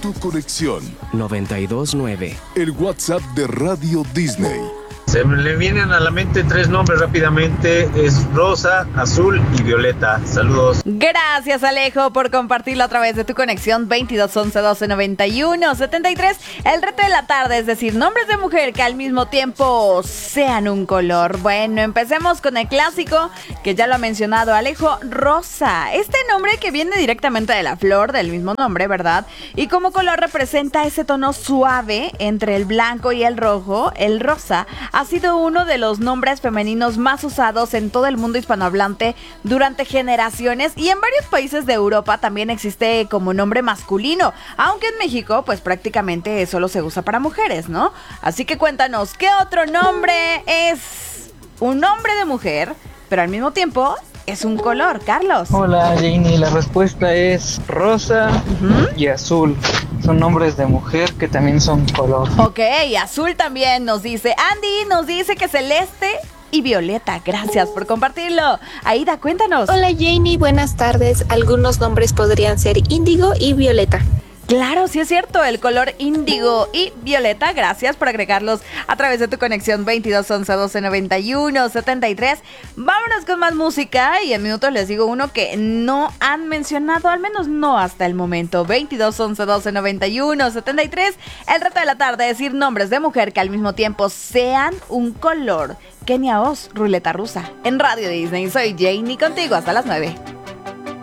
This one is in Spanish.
Tu conexión 929. El WhatsApp de Radio Disney. Se me vienen a la mente 3 nombres rápidamente, es rosa, azul y violeta. Saludos. Gracias, Alejo, por compartirlo a través de tu conexión 22 11 12 91 73. El reto de la tarde, es decir, nombres de mujer que al mismo tiempo sean un color. Bueno, empecemos con el clásico, que ya lo ha mencionado Alejo, rosa. Este nombre que viene directamente de la flor del mismo nombre, ¿verdad? Y como color representa ese tono suave entre el blanco y el rojo. El rosa ha sido uno de los nombres femeninos más usados en todo el mundo hispanohablante durante generaciones, y en varios países de Europa también existe como nombre masculino, aunque en México pues prácticamente solo se usa para mujeres, ¿no? Así que cuéntanos, ¿qué otro nombre es un nombre de mujer, pero al mismo tiempo es un color, Carlos? Hola, Janie, la respuesta es rosa y azul. Son nombres de mujer que también son color. Ok, azul también nos dice. Andy nos dice que celeste y violeta. Gracias por compartirlo. Aida, cuéntanos. Hola, Janie, buenas tardes. Algunos nombres podrían ser índigo y violeta. Claro, sí es cierto, el color índigo y violeta. Gracias por agregarlos a través de tu conexión 22 11 12 91 73. Vámonos con más música y en minutos les digo uno que no han mencionado, al menos no hasta el momento. 22 11 12 91 73. El reto de la tarde es decir nombres de mujer que al mismo tiempo sean un color. Kenia Oz, Ruleta Rusa, en Radio Disney. Soy Janie, contigo hasta las 9.